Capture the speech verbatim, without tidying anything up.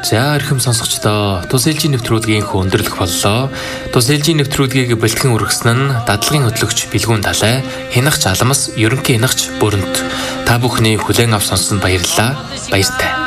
За эрхэм сонсогчдоо, Тус ээлжийн нэвтрүүлгийн өндөрлөх боллоо. Тус ээлжийн нэвтрүүлгийг бэлтгэн үргэсэн нь дадлагын хөтлөгч Билгүүн Далай, хянагч Аламс, ерөнхий хянагч Бүрэнт. Та бүхний хүлээн авч сонссонд баярлалаа. Баяртай.